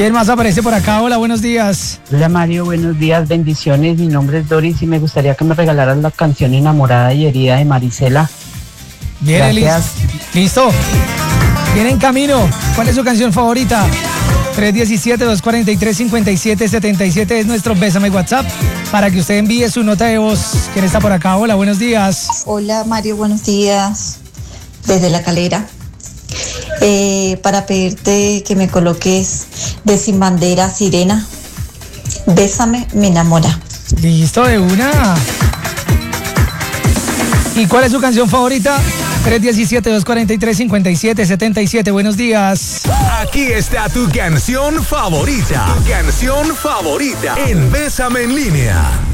¿Quién más aparece por acá? Hola, buenos días. Hola Mario, buenos días, bendiciones. Mi nombre es Doris y me gustaría que me regalaras la canción Enamorada y Herida de Marisela. Bien, Gracias. Listo. Viene en camino. ¿Cuál es su canción favorita? 317-243-5777 es nuestro Bésame WhatsApp para que usted envíe su nota de voz. ¿Quién está por acá? Hola, buenos días. Hola Mario, buenos días. Desde La Calera. Para pedirte que me coloques de Sin Bandera, Sirena. Bésame, me enamora. Listo, de una. ¿Y cuál es su canción favorita? 317-243-5777. Buenos días. Aquí está tu canción favorita. Tu canción favorita en Bésame en línea.